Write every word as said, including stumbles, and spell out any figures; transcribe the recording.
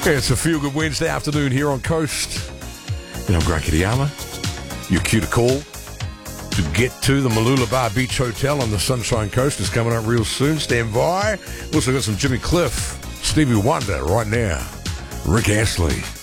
It's a feel-good Wednesday afternoon here on Coast. And I'm Grant Kitayama. Your cue to call to get to the Mooloolah Bar Beach Hotel on the Sunshine Coast is coming up real soon. Stand by. Also got some Jimmy Cliff, Stevie Wonder right now. Rick Astley.